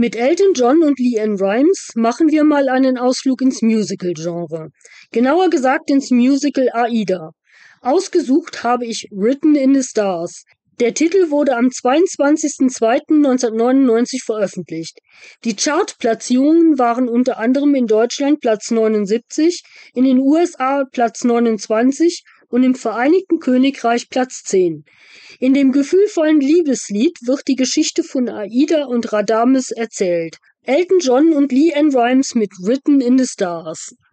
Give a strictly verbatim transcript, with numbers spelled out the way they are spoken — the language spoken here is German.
Mit Elton John und LeAnn Rimes machen wir mal einen Ausflug ins Musical-Genre. Genauer gesagt ins Musical Aida. Ausgesucht habe ich Written in the Stars. Der Titel wurde am zweiundzwanzigsten zweiten neunzehnhundertneunundneunzig veröffentlicht. Die Chartplatzierungen waren unter anderem in Deutschland Platz neunundsiebzig, in den U S A Platz neunundzwanzig und im Vereinigten Königreich Platz zehn. In dem gefühlvollen Liebeslied wird die Geschichte von Aida und Radames erzählt. Elton John und LeAnn Rimes mit Written in the Stars.